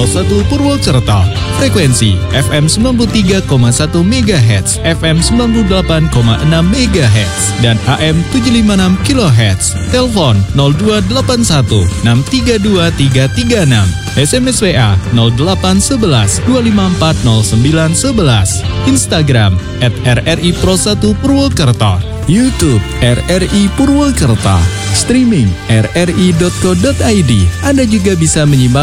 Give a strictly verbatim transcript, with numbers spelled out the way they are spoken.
Pro satu Purwokerto. Frekuensi F M sembilan puluh tiga koma satu megahertz, F M sembilan puluh delapan koma enam megahertz, dan A M tujuh ratus lima puluh enam kilohertz. Telepon nol dua delapan satu enam tiga dua tiga tiga enam. S M S W A nol delapan satu satu dua lima empat nol sembilan satu satu. Instagram at R R I Pro satu Purwokerto. YouTube R R I Purwokerto. Streaming r r i dot co dot i d. Anda juga bisa menyimak